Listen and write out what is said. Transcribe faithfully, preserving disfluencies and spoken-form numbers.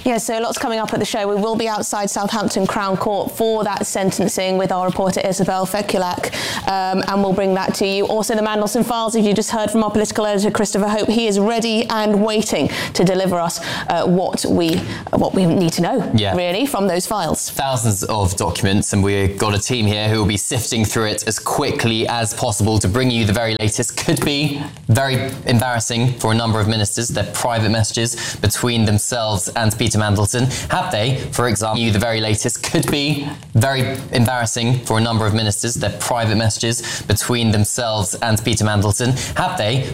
Yeah, so lots coming up at the show. We will be outside Southampton Crown Court for that sentencing with our reporter Isabel Fekulak, um, and we'll bring that to you. Also, the Mandelson Files, if you just heard from our political editor Christopher Hope, he is ready and waiting to deliver us uh, what we what we need to know, yeah. really, from those files. Thousands of documents, and we've got a team here who will be sifting through it as quickly as possible to bring you the very latest. Could be very embarrassing for a number of ministers, their private messages between themselves and Peter Mandelson. Have they, for example, you the very latest, could be very embarrassing for a number of ministers, their private messages between themselves and Peter Mandelson. Have they,